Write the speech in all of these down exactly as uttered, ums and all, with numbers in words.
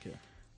ذلك.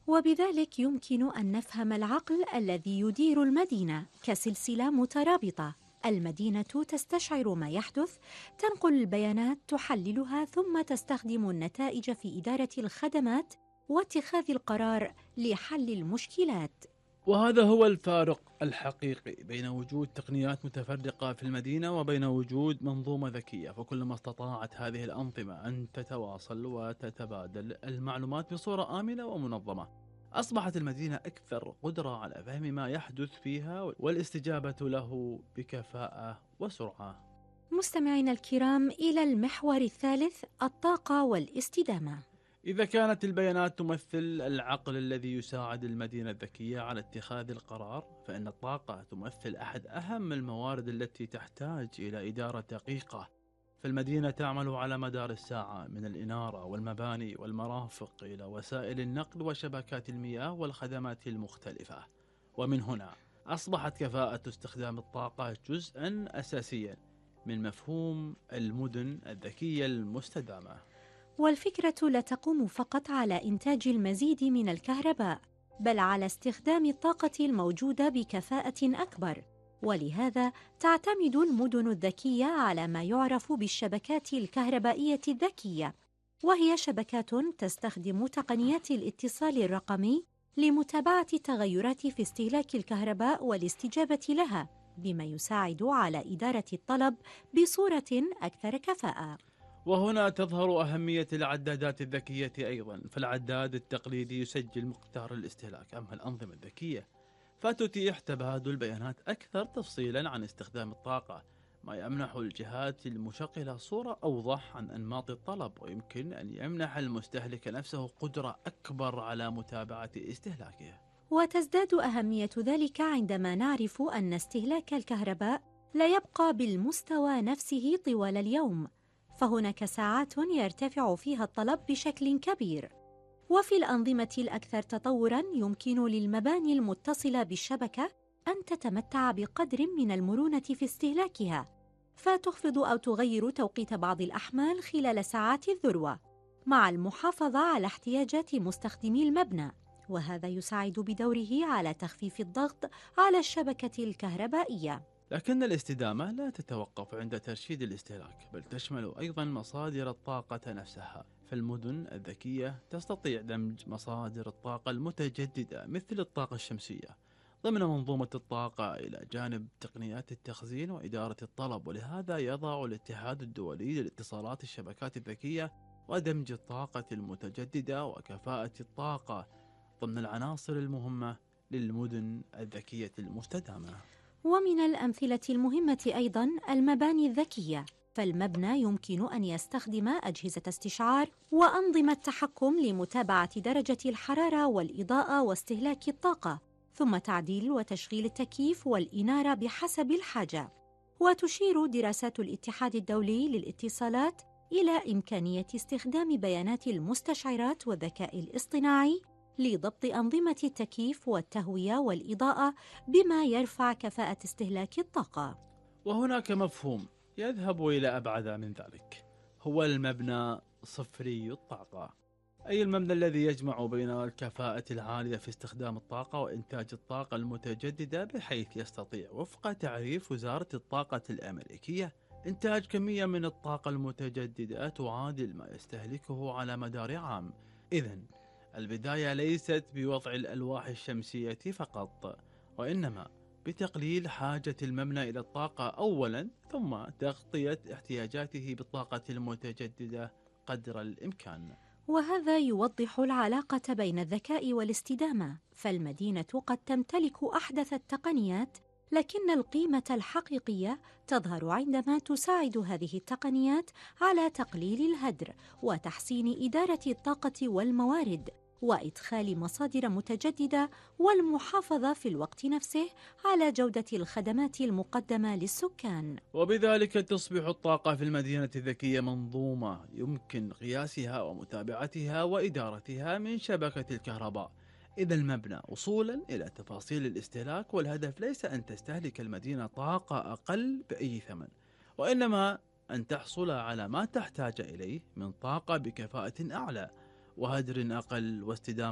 وبذلك يمكن أن نفهم العقل الذي يدير المدينة كسلسلة مترابطة. المدينة تستشعر ما يحدث، تنقل البيانات، تحللها، ثم تستخدم النتائج في إدارة الخدمات واتخاذ القرار لحل المشكلات. وهذا هو الفارق الحقيقي بين وجود تقنيات متفرقة في المدينة وبين وجود منظومة ذكية. فكلما استطاعت هذه الأنظمة أن تتواصل وتتبادل المعلومات بصورة آمنة ومنظمة، أصبحت المدينة أكثر قدرة على فهم ما يحدث فيها والاستجابة له بكفاءة وسرعة. مستمعينا الكرام، إلى المحور الثالث، الطاقة والاستدامة. إذا كانت البيانات تمثل العقل الذي يساعد المدينة الذكية على اتخاذ القرار، فإن الطاقة تمثل أحد أهم الموارد التي تحتاج إلى إدارة دقيقة. فالمدينة تعمل على مدار الساعة، من الإنارة والمباني والمرافق إلى وسائل النقل وشبكات المياه والخدمات المختلفة. ومن هنا أصبحت كفاءة استخدام الطاقة جزءاً أساسياً من مفهوم المدن الذكية المستدامة. والفكرة لا تقوم فقط على إنتاج المزيد من الكهرباء، بل على استخدام الطاقة الموجودة بكفاءة أكبر. ولهذا تعتمد المدن الذكية على ما يعرف بالشبكات الكهربائية الذكية، وهي شبكات تستخدم تقنيات الاتصال الرقمي لمتابعة التغيرات في استهلاك الكهرباء والاستجابة لها، بما يساعد على إدارة الطلب بصورة أكثر كفاءة. وهنا تظهر أهمية العدادات الذكية أيضا. فالعداد التقليدي يسجل مقدار الاستهلاك، أما الأنظمة الذكية فتتيح تبادل بيانات أكثر تفصيلا عن استخدام الطاقة، ما يمنح الجهات المشغلة صورة أوضح عن أنماط الطلب، ويمكن أن يمنح المستهلك نفسه قدرة أكبر على متابعة استهلاكه. وتزداد أهمية ذلك عندما نعرف أن استهلاك الكهرباء لا يبقى بالمستوى نفسه طوال اليوم، فهناك ساعات يرتفع فيها الطلب بشكل كبير. وفي الأنظمة الأكثر تطوراً يمكن للمباني المتصلة بالشبكة أن تتمتع بقدر من المرونة في استهلاكها، فتخفض أو تغير توقيت بعض الأحمال خلال ساعات الذروة، مع المحافظة على احتياجات مستخدمي المبنى. وهذا يساعد بدوره على تخفيف الضغط على الشبكة الكهربائية. لكن الاستدامة لا تتوقف عند ترشيد الاستهلاك، بل تشمل أيضا مصادر الطاقة نفسها. فالمدن الذكية تستطيع دمج مصادر الطاقة المتجددة مثل الطاقة الشمسية ضمن منظومة الطاقة، إلى جانب تقنيات التخزين وإدارة الطلب. ولهذا يضع الاتحاد الدولي للاتصالات الشبكات الذكية ودمج الطاقة المتجددة وكفاءة الطاقة ضمن العناصر المهمة للمدن الذكية المستدامة. ومن الأمثلة المهمة أيضاً المباني الذكية. فالمبنى يمكن أن يستخدم أجهزة استشعار وأنظمة تحكم لمتابعة درجة الحرارة والإضاءة واستهلاك الطاقة، ثم تعديل وتشغيل التكييف والإنارة بحسب الحاجة. وتشير دراسات الاتحاد الدولي للاتصالات إلى إمكانية استخدام بيانات المستشعرات والذكاء الاصطناعي لضبط أنظمة التكييف والتهوية والإضاءة، بما يرفع كفاءة استهلاك الطاقة. وهناك مفهوم يذهب إلى أبعد من ذلك، هو المبنى صفري الطاقة، أي المبنى الذي يجمع بين الكفاءة العالية في استخدام الطاقة وإنتاج الطاقة المتجددة، بحيث يستطيع وفق تعريف وزارة الطاقة الأمريكية إنتاج كمية من الطاقة المتجددة تعادل ما يستهلكه على مدار عام. إذن البداية ليست بوضع الألواح الشمسية فقط، وإنما بتقليل حاجة المبنى إلى الطاقة أولا، ثم تغطية احتياجاته بالطاقة المتجددة قدر الإمكان. وهذا يوضح العلاقة بين الذكاء والاستدامة. فالمدينة قد تمتلك أحدث التقنيات، لكن القيمة الحقيقية تظهر عندما تساعد هذه التقنيات على تقليل الهدر وتحسين إدارة الطاقة والموارد وإدخال مصادر متجددة، والمحافظة في الوقت نفسه على جودة الخدمات المقدمة للسكان. وبذلك تصبح الطاقة في المدينة الذكية منظومة يمكن قياسها ومتابعتها وإدارتها من شبكة الكهرباء إذا المبنى وصولا إلى تفاصيل الاستهلاك. والهدف ليس أن تستهلك المدينة طاقة أقل بأي ثمن، وإنما أن تحصل على ما تحتاج إليه من طاقة بكفاءة أعلى وهدر أقل واستدامة